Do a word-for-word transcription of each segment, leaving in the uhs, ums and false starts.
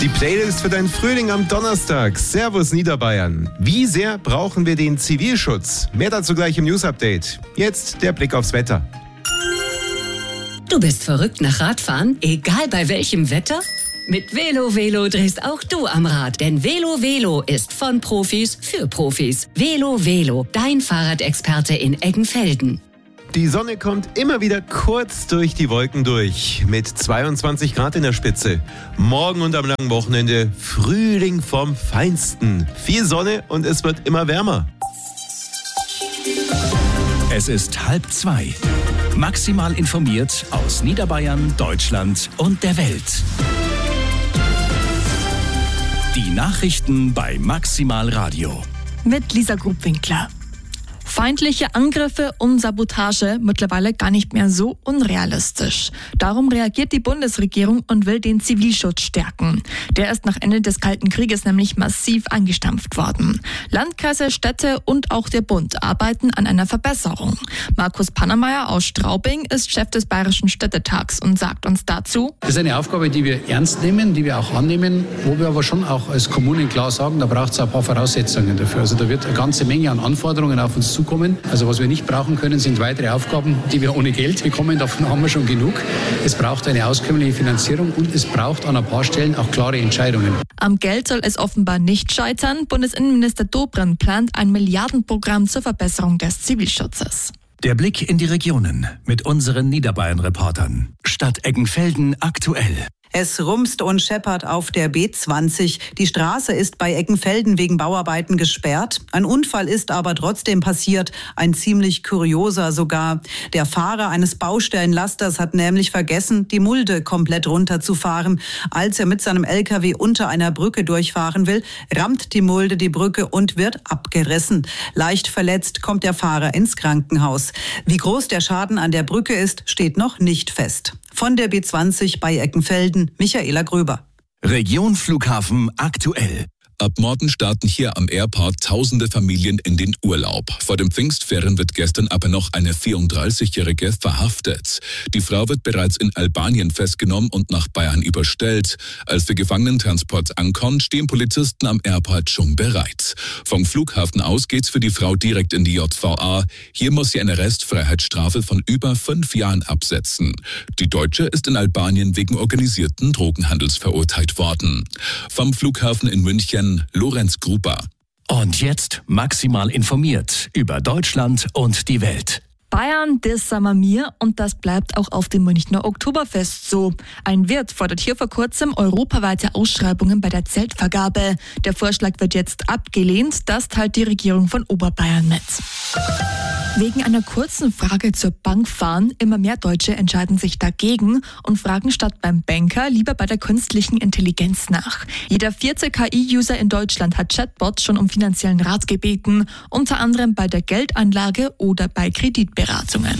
Die Playlist für deinen Frühling am Donnerstag. Servus Niederbayern. Wie sehr brauchen wir den Zivilschutz? Mehr dazu gleich im News-Update. Jetzt der Blick aufs Wetter. Du bist verrückt nach Radfahren, egal bei welchem Wetter? Mit Velo Velo drehst auch du am Rad, denn Velo Velo ist von Profis für Profis. Velo Velo, dein Fahrradexperte in Eggenfelden. Die Sonne kommt immer wieder kurz durch die Wolken durch, mit zweiundzwanzig Grad in der Spitze. Morgen und am langen Wochenende Frühling vom Feinsten. Viel Sonne und es wird immer wärmer. Es ist halb zwei. Maximal informiert aus Niederbayern, Deutschland und der Welt. Die Nachrichten bei Maximal Radio. Mit Lisa Grubwinkler. Feindliche Angriffe und Sabotage mittlerweile gar nicht mehr so unrealistisch. Darum reagiert die Bundesregierung und will den Zivilschutz stärken. Der ist nach Ende des Kalten Krieges nämlich massiv eingestampft worden. Landkreise, Städte und auch der Bund arbeiten an einer Verbesserung. Markus Pannermeier aus Straubing ist Chef des Bayerischen Städtetags und sagt uns dazu: Das ist eine Aufgabe, die wir ernst nehmen, die wir auch annehmen, wo wir aber schon auch als Kommunen klar sagen, da braucht es ein paar Voraussetzungen dafür. Also da wird eine ganze Menge an Anforderungen auf uns zukommen. Also was wir nicht brauchen können, sind weitere Aufgaben, die wir ohne Geld bekommen. Davon haben wir schon genug. Es braucht eine auskömmliche Finanzierung und es braucht an ein paar Stellen auch klare Entscheidungen. Am Geld soll es offenbar nicht scheitern. Bundesinnenminister Dobrindt plant ein Milliardenprogramm zur Verbesserung des Zivilschutzes. Der Blick in die Regionen mit unseren Niederbayern-Reportern. Stadt Eggenfelden aktuell. Es rumst und scheppert auf der B zwanzig. Die Straße ist bei Eggenfelden wegen Bauarbeiten gesperrt. Ein Unfall ist aber trotzdem passiert, ein ziemlich kurioser sogar. Der Fahrer eines Baustellenlasters hat nämlich vergessen, die Mulde komplett runterzufahren. Als er mit seinem L K W unter einer Brücke durchfahren will, rammt die Mulde die Brücke und wird abgerissen. Leicht verletzt kommt der Fahrer ins Krankenhaus. Wie groß der Schaden an der Brücke ist, steht noch nicht fest. Von der B zwanzig bei Eggenfelden, Michaela Gröber. Region Flughafen aktuell. Ab morgen starten hier am Airport tausende Familien in den Urlaub. Vor den Pfingstferien wird gestern aber noch eine vierunddreißigjährige verhaftet. Die Frau wird bereits in Albanien festgenommen und nach Bayern überstellt. Als der Gefangenentransport ankommt, stehen Polizisten am Airport schon bereit. Vom Flughafen aus geht's für die Frau direkt in die J V A. Hier muss sie eine Restfreiheitsstrafe von über fünf Jahren absetzen. Die Deutsche ist in Albanien wegen organisierten Drogenhandels verurteilt worden. Vom Flughafen in München Lorenz Gruber. Und jetzt maximal informiert über Deutschland und die Welt. Bayern, das sagen wir mir, und das bleibt auch auf dem Münchner Oktoberfest so. Ein Wirt fordert hier vor kurzem europaweite Ausschreibungen bei der Zeltvergabe. Der Vorschlag wird jetzt abgelehnt, das teilt die Regierung von Oberbayern mit. Wegen einer kurzen Frage zur Bank fahren, immer mehr Deutsche entscheiden sich dagegen und fragen statt beim Banker lieber bei der künstlichen Intelligenz nach. Jeder vierte K I-User in Deutschland hat Chatbots schon um finanziellen Rat gebeten, unter anderem bei der Geldanlage oder bei Kreditberatungen.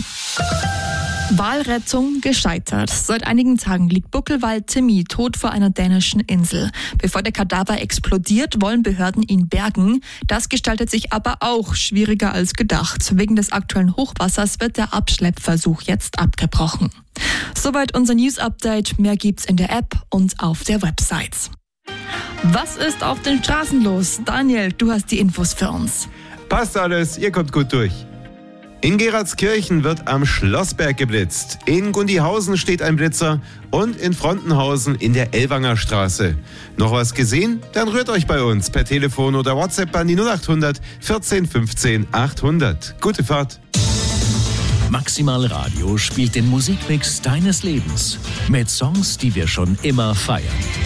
Walrettung gescheitert. Seit einigen Tagen liegt Buckelwal Timmy tot vor einer dänischen Insel. Bevor der Kadaver explodiert, wollen Behörden ihn bergen. Das gestaltet sich aber auch schwieriger als gedacht. Wegen des aktuellen Hochwassers wird der Abschleppversuch jetzt abgebrochen. Soweit unser News-Update. Mehr gibt's in der App und auf der Website. Was ist auf den Straßen los? Daniel, du hast die Infos für uns. Passt alles, ihr kommt gut durch. In Geradskirchen wird am Schlossberg geblitzt. In Gundihausen steht ein Blitzer und in Frontenhausen in der Ellwanger Straße. Noch was gesehen? Dann rührt euch bei uns per Telefon oder WhatsApp an die null acht hundert vierzehn fünfzehn achthundert. Gute Fahrt. Maximal Radio spielt den Musikmix deines Lebens mit Songs, die wir schon immer feiern.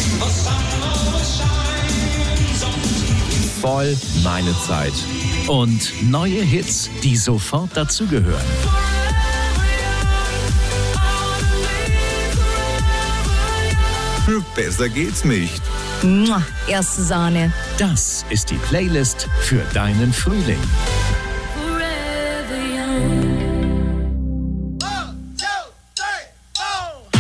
Voll meine Zeit. Und neue Hits, die sofort dazugehören. Besser geht's nicht. Mua, erste Sahne. Das ist die Playlist für deinen Frühling.